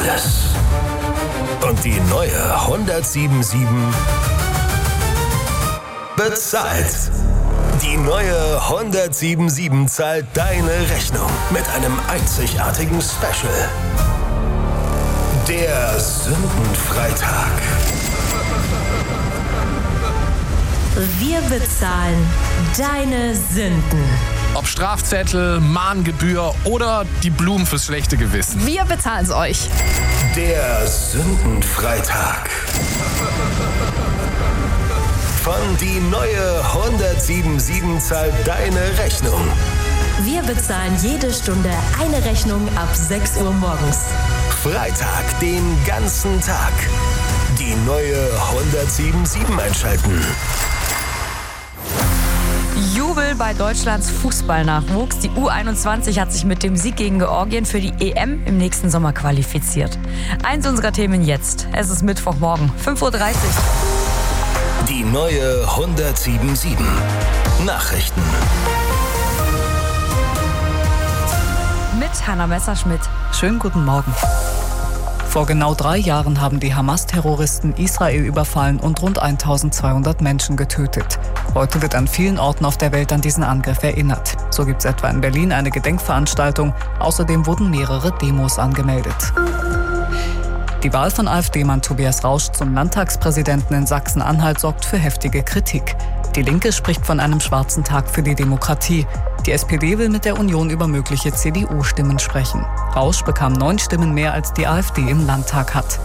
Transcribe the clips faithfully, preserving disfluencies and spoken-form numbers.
alles. Und die neue hundertsieben Komma sieben bezahlt. Die neue hundertsieben Komma sieben zahlt deine Rechnung mit einem einzigartigen Special. Der Sündenfreitag. Wir bezahlen deine Sünden. Ob Strafzettel, Mahngebühr oder die Blumen fürs schlechte Gewissen. Wir bezahlen es euch. Der Sündenfreitag. Von die neue hundertsieben Komma sieben zahlt deine Rechnung. Wir bezahlen jede Stunde eine Rechnung ab sechs Uhr morgens. Freitag den ganzen Tag. Die neue hundertsieben Komma sieben einschalten. Jubel bei Deutschlands Fußballnachwuchs. Die U einundzwanzig hat sich mit dem Sieg gegen Georgien für die E M im nächsten Sommer qualifiziert. Eins unserer Themen jetzt. Es ist Mittwochmorgen, fünf Uhr dreißig. Die neue hundertsieben Komma sieben. Nachrichten. Mit Hannah Messerschmidt. Schönen guten Morgen. Vor genau drei Jahren haben die Hamas-Terroristen Israel überfallen und rund eintausendzweihundert Menschen getötet. Heute wird an vielen Orten auf der Welt an diesen Angriff erinnert. So gibt es etwa in Berlin eine Gedenkveranstaltung. Außerdem wurden mehrere Demos angemeldet. Die Wahl von AfD-Mann Tobias Rausch zum Landtagspräsidenten in Sachsen-Anhalt sorgt für heftige Kritik. Die Linke spricht von einem schwarzen Tag für die Demokratie. Die S P D will mit der Union über mögliche C D U-Stimmen sprechen. Rausch bekam neun Stimmen mehr, als die AfD im Landtag hat.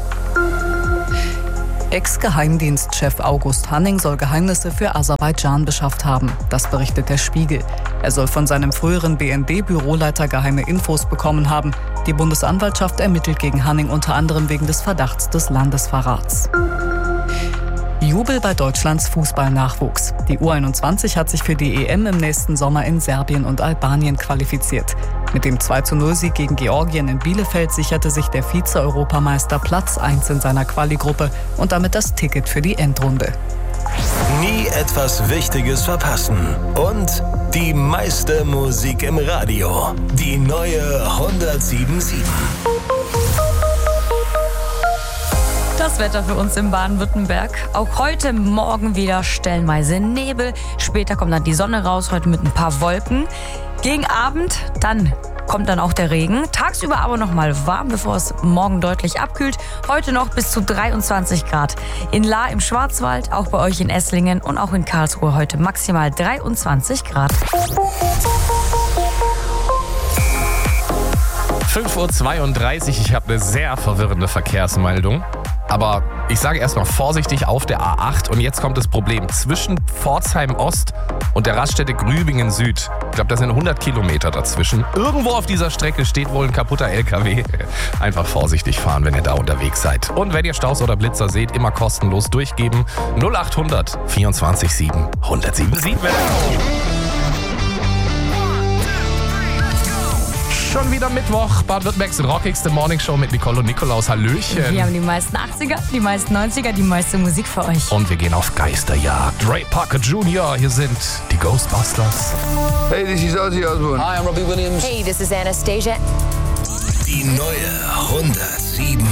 Ex-Geheimdienstchef August Hanning soll Geheimnisse für Aserbaidschan beschafft haben. Das berichtet der Spiegel. Er soll von seinem früheren B N D-Büroleiter geheime Infos bekommen haben. Die Bundesanwaltschaft ermittelt gegen Hanning unter anderem wegen des Verdachts des Landesverrats. Jubel bei Deutschlands Fußballnachwuchs. Die U einundzwanzig hat sich für die E M im nächsten Sommer in Serbien und Albanien qualifiziert. Mit dem zwei zu null Sieg gegen Georgien in Bielefeld sicherte sich der Vize-Europameister Platz eins in seiner Quali-Gruppe und damit das Ticket für die Endrunde. Nie etwas Wichtiges verpassen. Und die meiste Musik im Radio. Die neue hundertsieben Komma sieben. Das Wetter für uns in Baden-Württemberg. Auch heute Morgen wieder stellenweise Nebel. Später kommt dann die Sonne raus, heute mit ein paar Wolken. Gegen Abend, dann kommt dann auch der Regen. Tagsüber aber noch mal warm, bevor es morgen deutlich abkühlt. Heute noch bis zu dreiundzwanzig Grad. In Lahr im Schwarzwald, auch bei euch in Esslingen und auch in Karlsruhe heute maximal dreiundzwanzig Grad. fünf Uhr zweiunddreißig, ich habe eine sehr verwirrende Verkehrsmeldung. Aber ich sage erstmal vorsichtig auf der A acht. Und jetzt kommt das Problem. Zwischen Pforzheim Ost und der Raststätte Grübingen Süd. Ich glaube, da sind hundert Kilometer dazwischen. Irgendwo auf dieser Strecke steht wohl ein kaputter L K W. Einfach vorsichtig fahren, wenn ihr da unterwegs seid. Und wenn ihr Staus oder Blitzer seht, immer kostenlos durchgeben. null achthundert vierundzwanzig sieben hundertsieben sieben. Schon wieder Mittwoch, Baden-Württembergs rockigste Morningshow mit Nicole und Nikolaus. Hallöchen. Wir haben die meisten achtziger, die meisten neunziger, die meiste Musik für euch. Und wir gehen auf Geisterjagd. Ray Parker Junior, hier sind die Ghostbusters. Hey, this is Ozzy Osbourne. Hi, I'm Robbie Williams. Hey, this is Anastasia. Die neue hundertsieben